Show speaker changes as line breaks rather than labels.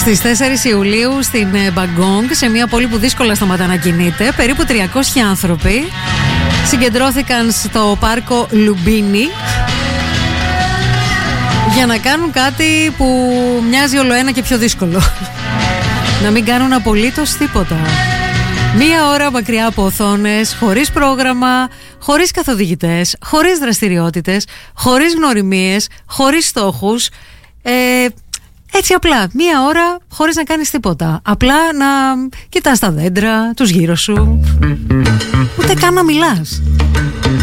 Στις 4 Ιουλίου στην Μπαγκόγκ, σε μια πόλη που δύσκολα σταματά να κινείται, περίπου 300 άνθρωποι συγκεντρώθηκαν στο πάρκο Λουμπίνι για να κάνουν κάτι που μοιάζει όλο ένα και πιο δύσκολο. Να μην κάνουν απολύτως τίποτα. Μία ώρα μακριά από οθόνες, χωρίς πρόγραμμα, χωρίς καθοδηγητές, χωρίς δραστηριότητες, χωρίς γνωριμίες, χωρίς στόχους. Έτσι απλά, μία ώρα χωρίς να κάνεις τίποτα. Απλά να κοιτάς τα δέντρα, τους γύρω σου. Ούτε καν να μιλάς.